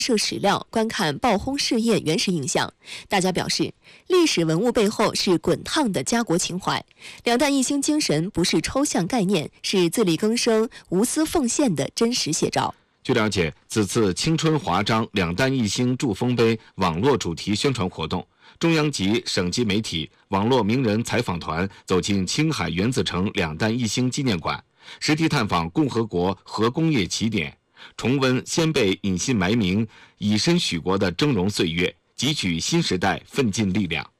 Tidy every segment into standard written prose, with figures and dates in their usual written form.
摄史料，观看爆轰试验原始影像。大家表示，历史文物背后是滚烫的家国情怀，两弹一星精神不是抽象概念，是自力更生、无私奉献的真实写照。 据了解，此次青春华章两弹一星祝丰碑网络主题宣传活动，中央级、省级媒体、网络名人采访团走进青海原子城两弹一星纪念馆，实地探访共和国核工业起点，重温先辈隐姓埋名、以身许国的峥嵘岁月，汲取新时代奋进力量。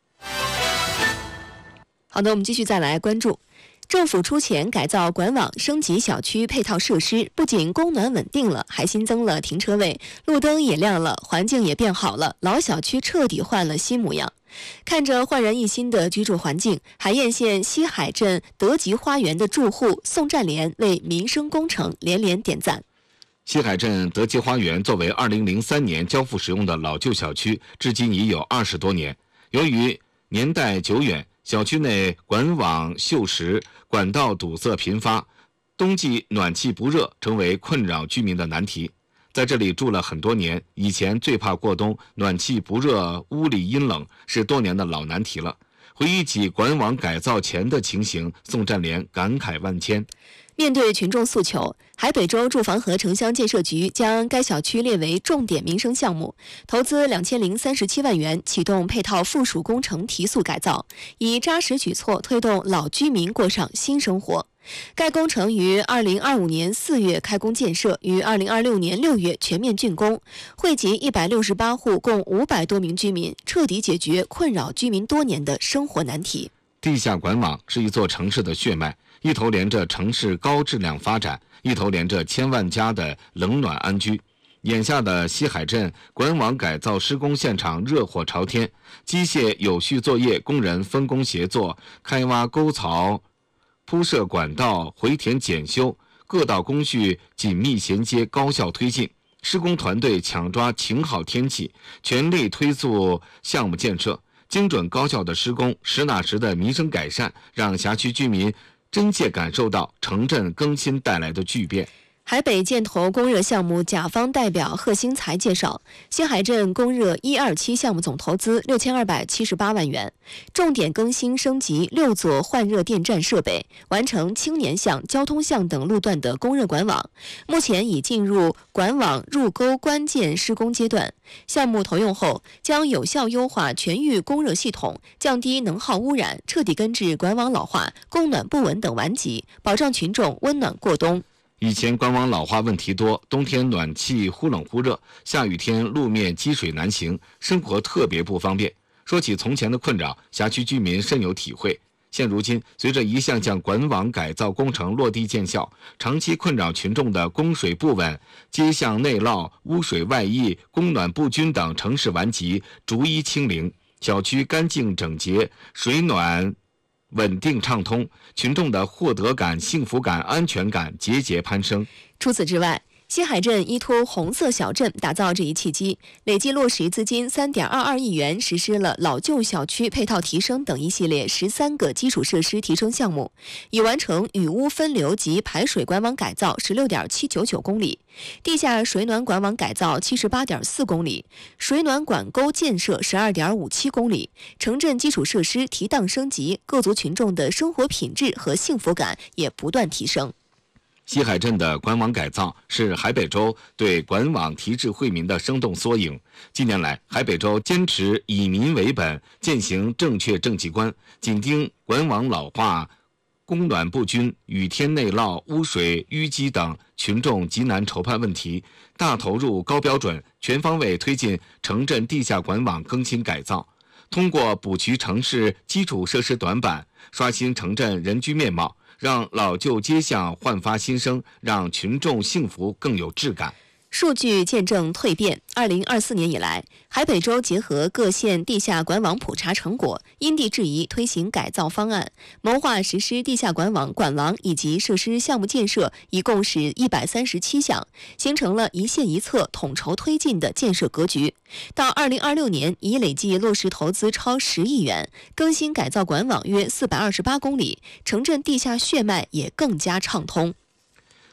好的，我们继续再来关注。政府出钱改造管网，升级小区配套设施，不仅供暖稳定了，还新增了停车位，路灯也亮了，环境也变好了，老小区彻底换了新模样。看着焕然一新的居住环境，海晏县西海镇德吉花园的住户宋占莲为民生工程连连点赞。 西海镇德吉花园作为2003年交付使用的老旧小区，至今已有20多年。由于年代久远，小区内管网锈蚀，管道堵塞频发，冬季暖气不热成为困扰居民的难题。在这里住了很多年，以前最怕过冬，暖气不热，屋里阴冷，是多年的老难题了。回忆起管网改造前的情形，宋占莲感慨万千。 面对群众诉求，海北州住房和城乡建设局将该小区列为重点民生项目，投资2037万元启动配套附属工程提速改造，以扎实举措推动老居民过上新生活。该工程于2025年4月开工建设，于2026年6月全面竣工，惠及168户，共500多名居民，彻底解决困扰居民多年的生活难题。 地下管网是一座城市的血脉，一头连着城市高质量发展，一头连着千万家的冷暖安居。眼下的西海镇管网改造施工现场热火朝天，机械有序作业，工人分工协作，开挖沟槽、铺设管道、回填检修，各道工序紧密衔接，高效推进。施工团队抢抓晴好天气，全力推速项目建设。精准高效的施工，实打实的民生改善，让辖区居民真切感受到城镇更新带来的巨变。 海北建投供热项目甲方代表贺兴才介绍，西海镇供热1、2期项目总投资6278万元，重点更新升级6座换热电站设备，完成青年巷、交通巷等路段的供热管网，目前已进入管网入沟关键施工阶段。项目投用后，将有效优化全域供热系统，降低能耗污染，彻底根治管网老化、供暖不稳等顽疾，保障群众温暖过冬。 以前管网老化问题多，冬天暖气忽冷忽热，下雨天路面积水难行，生活特别不方便。说起从前的困扰，辖区居民深有体会。现如今，随着一项项管网改造工程落地见效，长期困扰群众的供水不稳、街巷内涝、污水外溢、供暖不均等城市顽疾逐一清零，小区干净整洁，水暖稳定畅通，群众的获得感、幸福感、安全感节节攀升。 除此之外，西海镇依托红色小镇打造这一契机，累计落实资金3.22亿元，实施了老旧小区配套提升等一系列13个基础设施提升项目，已完成雨污分流及排水管网改造16.799公里，地下水暖管网改造78.4公里，水暖管沟建设12.57公里，城镇基础设施提档升级，各族群众的生活品质和幸福感也不断提升。 西海镇的管网改造是海北州对管网提质惠民的生动缩影。近年来，海北州坚持以民为本，践行正确政绩观，紧盯管网老化、供暖不均、雨天内涝、污水淤积等群众急难愁盼问题，大投入、高标准，全方位推进城镇地下管网更新改造。通过补齐城市基础设施短板，刷新城镇人居面貌，让老旧街巷焕发新生，让群众幸福更有质感。 数据见证蜕变。2024年以来，海北州结合各县地下管网普查成果，因地制宜推行改造方案，谋划实施地下管网、管廊以及设施项目建设，一共是137项，形成了一县一策、统筹推进的建设格局。到2026年，已累计落实投资超10亿元，更新改造管网约428公里，城镇地下血脉也更加畅通。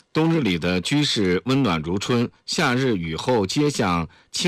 冬日里的居室温暖如春，夏日雨后街巷清